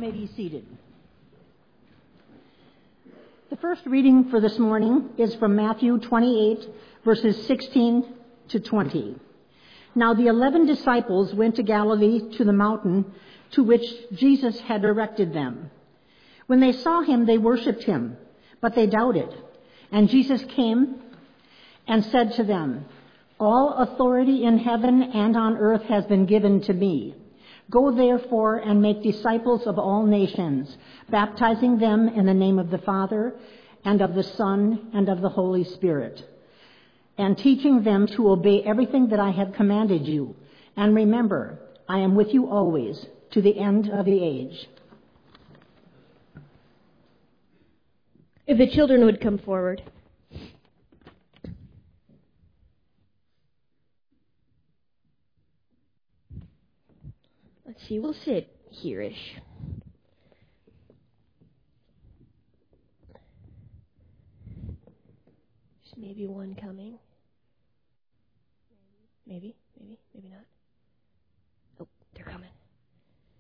may be seated. The first reading for this morning is from Matthew 28, verses 16 to 20. Now the 11 disciples went to Galilee to the mountain to which Jesus had directed them. When they saw him, they worshipped him, but they doubted. And Jesus came and said to them, "All authority in heaven and on earth has been given to me. Go therefore and make disciples of all nations, baptizing them in the name of the Father and of the Son and of the Holy Spirit, and teaching them to obey everything that I have commanded you. And remember, I am with you always, to the end of the age." If the children would come forward. Let's see, we'll sit here-ish. There's maybe one coming. Maybe not. Oh, they're coming.